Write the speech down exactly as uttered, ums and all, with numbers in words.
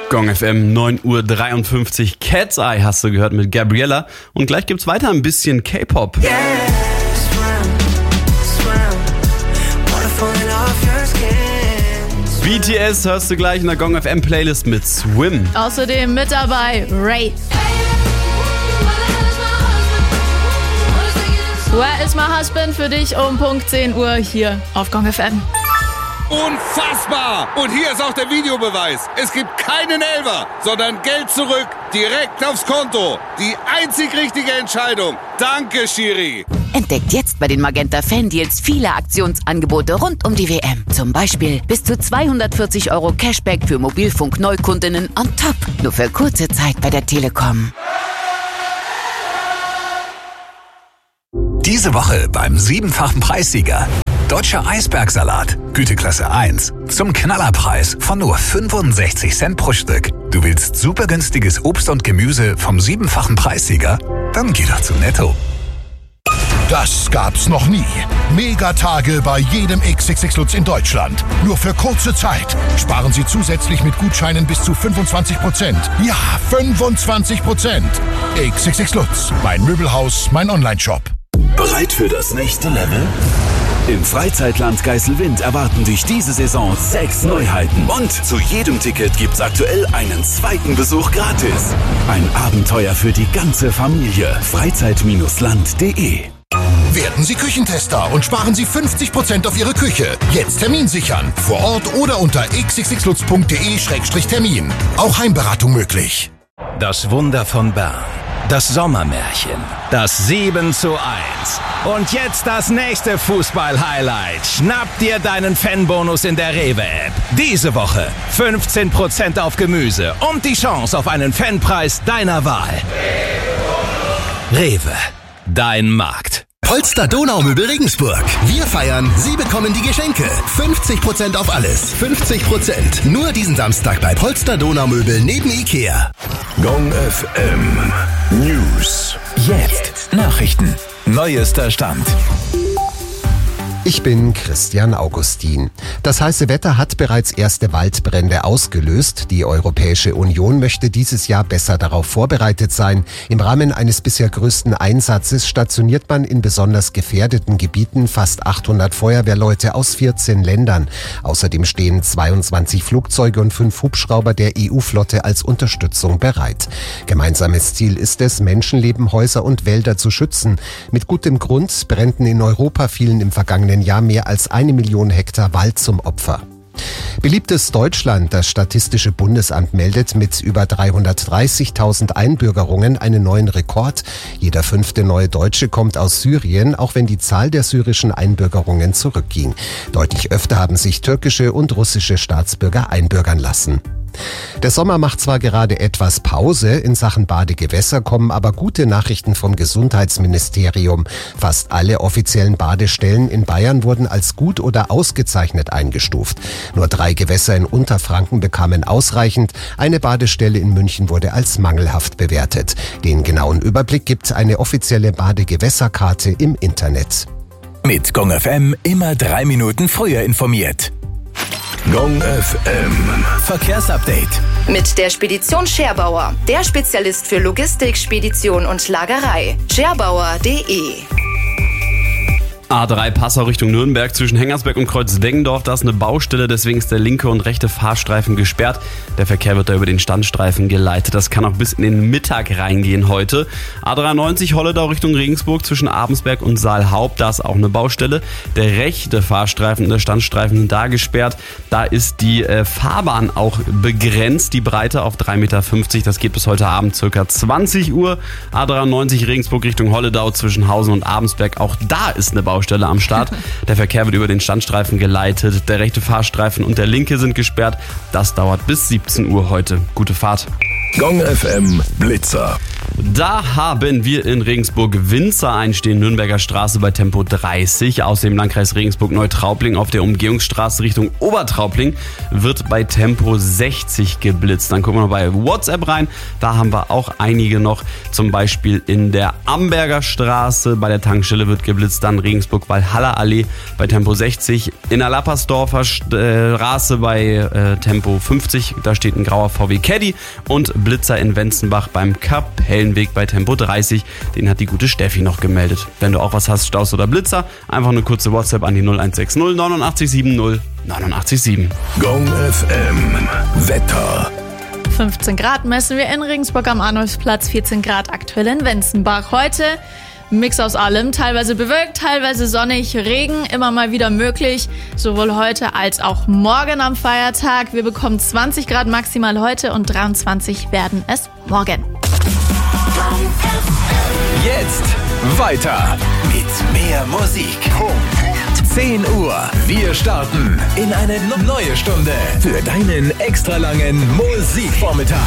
Gong F M, neun Uhr dreiundfünfzig. Cat's Eye hast du gehört mit Gabriella. Und gleich gibt's weiter ein bisschen K-Pop. Yeah, swim, swim, waterfalling off your skin. B T S hörst du gleich in der Gong F M Playlist mit Swim. Außerdem mit dabei Ray. Where is my husband für dich um Punkt zehn Uhr hier auf Gong F M. Unfassbar! Und hier ist auch der Videobeweis. Es gibt keinen Elfer, sondern Geld zurück, direkt aufs Konto. Die einzig richtige Entscheidung. Danke, Schiri. Entdeckt jetzt bei den Magenta Fan-Deals viele Aktionsangebote rund um die W M. Zum Beispiel bis zu zweihundertvierzig Euro Cashback für Mobilfunk-Neukundinnen on top. Nur für kurze Zeit bei der Telekom. Diese Woche beim siebenfachen Preissieger. Deutscher Eisbergsalat, Güteklasse eins, zum Knallerpreis von nur fünfundsechzig Cent pro Stück. Du willst super günstiges Obst und Gemüse vom siebenfachen Preissieger? Dann geh doch zu Netto. Das gab's noch nie. Megatage bei jedem X X X Lutz in Deutschland. Nur für kurze Zeit. Sparen Sie zusätzlich mit Gutscheinen bis zu fünfundzwanzig Prozent. Ja, fünfundzwanzig Prozent. X X X Lutz, mein Möbelhaus, mein Onlineshop. Bereit für das nächste Level? Im Freizeitland Geiselwind erwarten dich diese Saison sechs Neuheiten. Und zu jedem Ticket gibt's aktuell einen zweiten Besuch gratis. Ein Abenteuer für die ganze Familie. Freizeit Land punkt de. Werden Sie Küchentester und sparen Sie fünfzig Prozent auf Ihre Küche. Jetzt Termin sichern. Vor Ort oder unter x x x lutz punkt de Schrägstrich Termin. Auch Heimberatung möglich. Das Wunder von Bern. Das Sommermärchen. Das sieben zu eins. Und jetzt das nächste Fußball-Highlight. Schnapp dir deinen Fanbonus in der Rewe-App. Diese Woche fünfzehn Prozent auf Gemüse und die Chance auf einen Fanpreis deiner Wahl. Rewe. Dein Markt. Polster Donaumöbel Regensburg. Wir feiern, Sie bekommen die Geschenke. fünfzig Prozent auf alles. fünfzig Prozent. Nur diesen Samstag bei Polster Donaumöbel neben Ikea. Gong F M News. Jetzt Nachrichten. Neuester Stand. Ich bin Christian Augustin. Das heiße Wetter hat bereits erste Waldbrände ausgelöst. Die Europäische Union möchte dieses Jahr besser darauf vorbereitet sein. Im Rahmen eines bisher größten Einsatzes stationiert man in besonders gefährdeten Gebieten fast achthundert Feuerwehrleute aus vierzehn Ländern. Außerdem stehen zweiundzwanzig Flugzeuge und fünf Hubschrauber der E U-Flotte als Unterstützung bereit. Gemeinsames Ziel ist es, Menschenleben, Häuser und Wälder zu schützen. Mit gutem Grund Bränden in Europa fielen im vergangenen Jahr mehr als eine Million Hektar Wald zum Opfer. Beliebtes Deutschland. Das Statistische Bundesamt meldet mit über dreihundertdreißigtausend Einbürgerungen einen neuen Rekord. Jeder fünfte neue Deutsche kommt aus Syrien, auch wenn die Zahl der syrischen Einbürgerungen zurückging. Deutlich öfter haben sich türkische und russische Staatsbürger einbürgern lassen. Der Sommer macht zwar gerade etwas Pause, in Sachen Badegewässer kommen aber gute Nachrichten vom Gesundheitsministerium. Fast alle offiziellen Badestellen in Bayern wurden als gut oder ausgezeichnet eingestuft. Nur drei Gewässer in Unterfranken bekamen ausreichend, eine Badestelle in München wurde als mangelhaft bewertet. Den genauen Überblick gibt eine offizielle Badegewässerkarte im Internet. Mit Gong F M immer drei Minuten früher informiert. Gong F M Verkehrsupdate. Mit der Spedition Scherbauer, der Spezialist für Logistik, Spedition und Lagerei. scherbauer punkt de. A drei Passau Richtung Nürnberg zwischen Hengersberg und Kreuzdengendorf. Da ist eine Baustelle, deswegen ist der linke und rechte Fahrstreifen gesperrt. Der Verkehr wird da über den Standstreifen geleitet. Das kann auch bis in den Mittag reingehen heute. A dreiundneunzig Holledau Richtung Regensburg zwischen Abensberg und Saalhaupt. Da ist auch eine Baustelle. Der rechte Fahrstreifen und der Standstreifen sind da gesperrt. Da ist die äh, Fahrbahn auch begrenzt. Die Breite auf drei Meter fünfzig. Das geht bis heute Abend circa zwanzig Uhr. A dreiundneunzig Regensburg Richtung Holledau zwischen Hausen und Abensberg. Auch da ist eine Baustelle. Stelle am Start. Der Verkehr wird über den Standstreifen geleitet. Der rechte Fahrstreifen und der linke sind gesperrt. Das dauert bis siebzehn Uhr heute. Gute Fahrt. Gong F M Blitzer. Da haben wir in Regensburg Winzer einstehen, Nürnberger Straße bei Tempo dreißig. Aus dem Landkreis Regensburg-Neutraubling auf der Umgehungsstraße Richtung Obertraubling wird bei Tempo sechzig geblitzt. Dann gucken wir noch bei WhatsApp rein. Da haben wir auch einige noch. Zum Beispiel in der Amberger Straße bei der Tankstelle wird geblitzt. Dann Regensburg-Walhalla Allee bei Tempo sechzig. In der Lappersdorfer Straße bei äh, Tempo fünfzig. Da steht ein grauer V W Caddy. Und Blitzer in Wenzenbach beim Kapellenweg bei Tempo dreißig. Den hat die gute Steffi noch gemeldet. Wenn du auch was hast, Staus oder Blitzer, einfach eine kurze WhatsApp an die null eins sechs null neunundachtzig sieben null neunundachtzig sieben. Gong F M Wetter. fünfzehn Grad messen wir in Regensburg am Arnulfsplatz, vierzehn Grad aktuell in Wenzenbach. Heute Mix aus allem, teilweise bewölkt, teilweise sonnig, Regen immer mal wieder möglich, sowohl heute als auch morgen am Feiertag. Wir bekommen zwanzig Grad maximal heute und dreiundzwanzig werden es morgen. Jetzt weiter mit mehr Musik. zehn Uhr. Wir starten in eine neue Stunde für deinen extra langen Musikvormittag.